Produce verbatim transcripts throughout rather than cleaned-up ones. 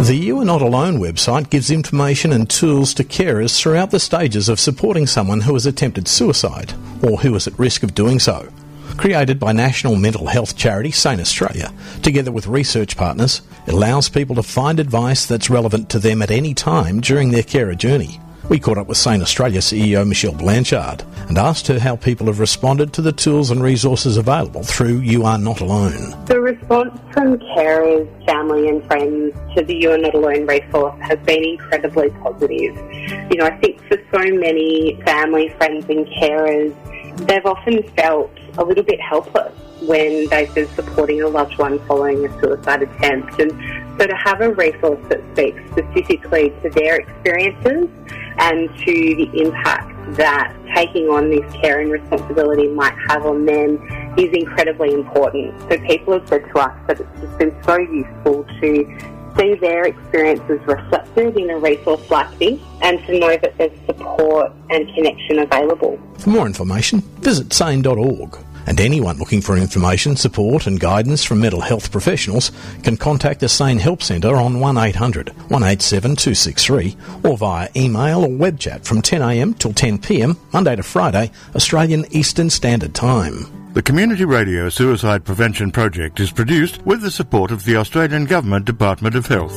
The You Are Not Alone website gives information and tools to carers throughout the stages of supporting someone who has attempted suicide or who is at risk of doing so. Created by national mental health charity Sane Australia, together with research partners, it allows people to find advice that's relevant to them at any time during their carer journey. We caught up with Sane Australia C E O Michelle Blanchard and asked her how people have responded to the tools and resources available through You Are Not Alone. The response from carers, family and friends to the You Are Not Alone resource has been incredibly positive. You know, I think for so many family, friends and carers, they've often felt a little bit helpless when they've been supporting a loved one following a suicide attempt. And so to have a resource that speaks specifically to their experiences and to the impact that taking on this caring responsibility might have on them is incredibly important. So people have said to us that it's just been so useful to see their experiences reflected in a resource like this and to know that there's support and connection available. For more information, visit sane dot org. And anyone looking for information, support and guidance from mental health professionals can contact the Sane Help Centre on one eight hundred, one eight seven, two six three or via email or web chat from ten a m till ten p m, Monday to Friday, Australian Eastern Standard Time. The Community Radio Suicide Prevention Project is produced with the support of the Australian Government Department of Health.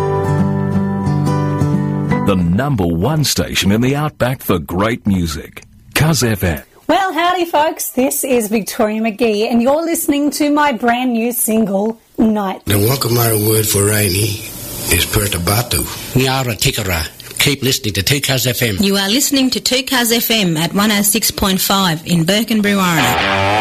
The number one station in the Outback for great music. Cuz F M. Well, howdy folks, this is Victoria McGee and you're listening to my brand new single, Night. The Wakamara word for rainy is Pertabatu. Nyara Tikara. Keep listening to two Cuz F M. You are listening to two Cuz F M at one oh six point five in Burkenbury, Warren.